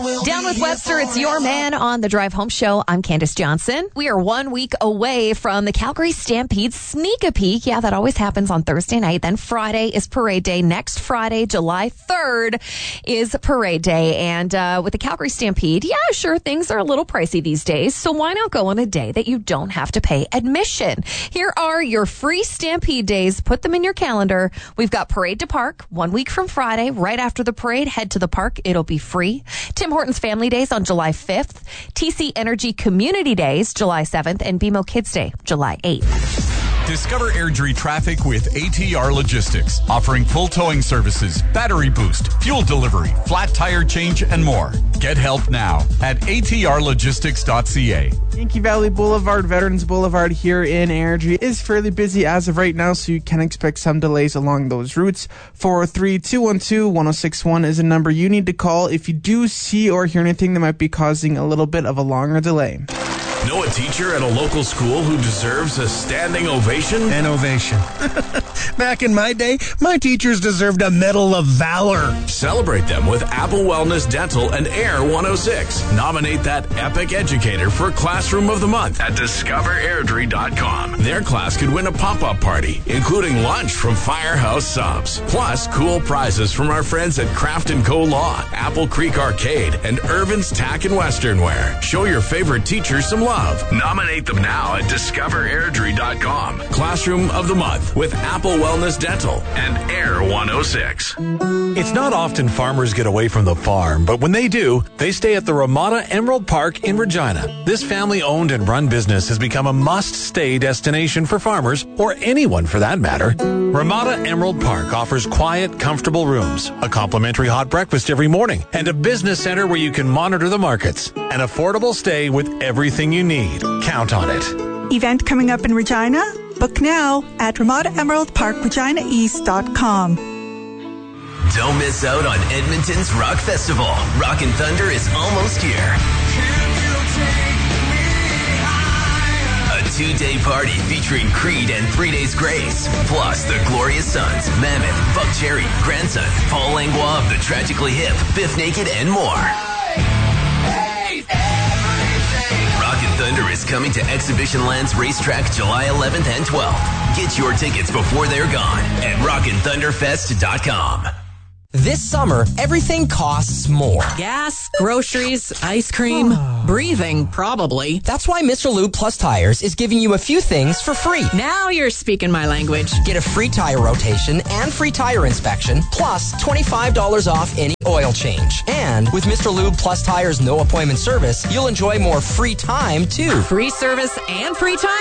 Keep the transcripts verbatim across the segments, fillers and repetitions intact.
Down with Webster, it's your man on the Drive Home Show. I'm Candace Johnson. We are one week away from the Calgary Stampede Sneak a Peek. Yeah, that always happens on Thursday night. Then Friday is Parade Day. Next Friday, July third, is Parade Day. And uh, with the Calgary Stampede, yeah, sure, things are a little pricey these days. So why not go on a day that you don't have to pay admission? Here are your free Stampede days. Put them in your calendar. We've got Parade to Park one week from Friday. Right after the parade, head to the park. It'll be free. Tim Hortons Family Days on July fifth, T C Energy Community Days July seventh, and B M O Kids Day July eighth. Discover Airdrie traffic with A T R Logistics, offering full towing services, battery boost, fuel delivery, flat tire change, and more. Get help now at a t r logistics dot c a. Yankee Valley Boulevard, Veterans Boulevard here in Airdrie is fairly busy as of right now, so you can expect some delays along those routes. four oh three, two one two, one oh six one is a number you need to call if you do see or hear anything that might be causing a little bit of a longer delay. Know a teacher at a local school who deserves a standing ovation? An ovation. Back in my day, my teachers deserved a Medal of Valor. Celebrate them with Apple Wellness Dental and Air one oh six. Nominate that epic educator for Classroom of the Month at discover airdrie dot com. Their class could win a pop-up party, including lunch from Firehouse Subs. Plus, cool prizes from our friends at Craft and Co. Law, Apple Creek Arcade, and Irvin's Tack and Western Wear. Show your favorite teachers some love. Nominate them now at discover airdrie dot com. Classroom of the Month with Apple Wellness Dental and Air one oh six. It's not often farmers get away from the farm, but when they do, they stay at the Ramada Emerald Park in Regina. This family-owned and run business has become a must-stay destination for farmers, or anyone for that matter. Ramada Emerald Park offers quiet, comfortable rooms, a complimentary hot breakfast every morning, and a business center where you can monitor the markets. An affordable stay with everything you need. Count on it. Event coming up in Regina? Book now at ramada emerald park regina east dot com. Don't miss out on Edmonton's Rock Festival. Rock and Thunder is almost here. A two-day party featuring Creed and Three Days Grace. Plus the Glorious Sons, Mammoth, Buck Cherry, Grandson, Paul Langlois of the Tragically Hip, Biff Naked, and more. Rock and Thunder is coming to Exhibition Lands Racetrack July eleventh and twelfth. Get your tickets before they're gone at rock and thunder fest dot com. This summer, everything costs more. Gas, groceries, ice cream, breathing, probably. That's why Mister Lube Plus Tires is giving you a few things for free. Now you're speaking my language. Get a free tire rotation and free tire inspection, plus twenty-five dollars off any oil change. And with Mister Lube Plus Tires no appointment service, you'll enjoy more free time, too. Free service and free time?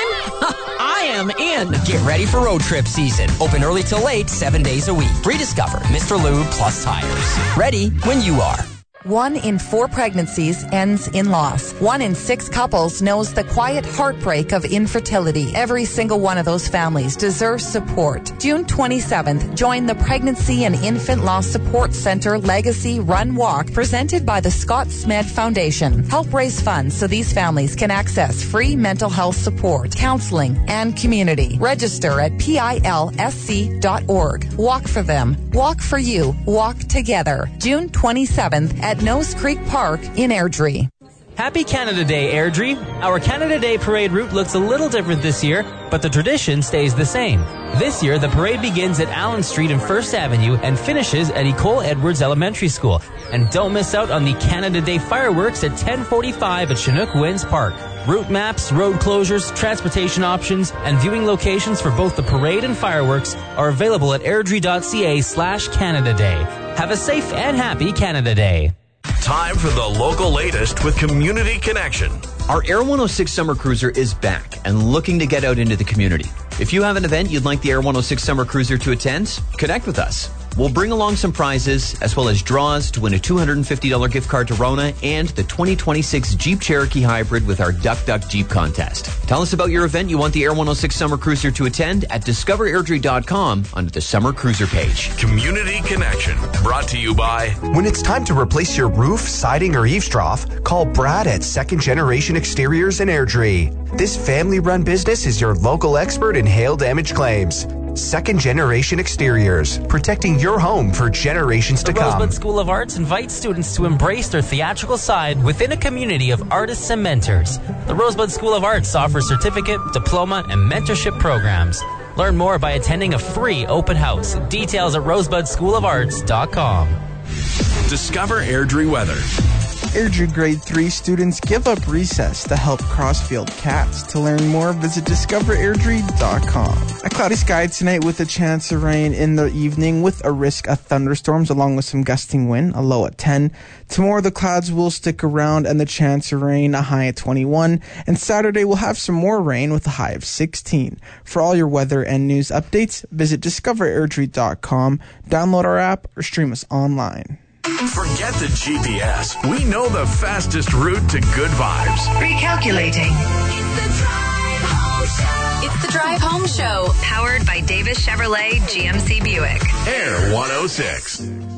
I am in. Get ready for road trip season. Open early till late, seven days a week. Rediscover Mister Lube Plus Tires. Ready when you are. One in four pregnancies ends in loss. One in six couples knows the quiet heartbreak of infertility. Every single one of those families deserves support. June twenty-seventh, join the Pregnancy and Infant Loss Support Center Legacy Run Walk presented by the Scott Smed Foundation. Help raise funds so these families can access free mental health support, counseling, and community. Register at P I L S C dot org. Walk for them. Walk for you. Walk together. June twenty-seventh at at Nose Creek Park in Airdrie. Happy Canada Day, Airdrie. Our Canada Day parade route looks a little different this year, but the tradition stays the same. This year, the parade begins at Allen Street and First Avenue and finishes at Ecole Edwards Elementary School. And don't miss out on the Canada Day fireworks at ten forty-five at Chinook Winds Park. Route maps, road closures, transportation options, and viewing locations for both the parade and fireworks are available at airdrie.ca slash Canada Day. Have a safe and happy Canada Day. Time for the local latest with Community Connection. Our Air one oh six Summer Cruiser is back and looking to get out into the community. If you have an event you'd like the Air one oh six Summer Cruiser to attend, connect with us. We'll bring along some prizes, as well as draws to win a two hundred fifty dollars gift card to Rona and the twenty twenty-six Jeep Cherokee Hybrid with our Duck Duck Jeep contest. Tell us about your event you want the Air one oh six Summer Cruiser to attend at discover airdrie dot com under the Summer Cruiser page. Community Connection, brought to you by... When it's time to replace your roof, siding, or eaves trough, call Brad at Second Generation Exteriors in Airdrie. This family-run business is your local expert in hail damage claims. Second Generation Exteriors, protecting your home for generations to The come. Rosebud School of Arts invites students to embrace their theatrical side within a community of artists and mentors. The Rosebud School of Arts offers certificate, diploma, and mentorship programs. Learn more by attending a free open house. Details at rosebud school of arts dot com. Discover Airdrie weather. Airdrie Grade three students give up recess to help Crossfield Cats. To learn more, visit discover airdrie dot com. A cloudy sky tonight with a chance of rain in the evening with a risk of thunderstorms along with some gusting wind, a low at ten. Tomorrow the clouds will stick around and the chance of rain, a high at twenty-one. And Saturday we'll have some more rain with a high of sixteen. For all your weather and news updates, visit discover airdrie dot com, download our app, or stream us online. Forget the G P S. We know the fastest route to good vibes. Recalculating. It's the Drive Home Show, powered by Davis Chevrolet G M C Buick. Air one oh six.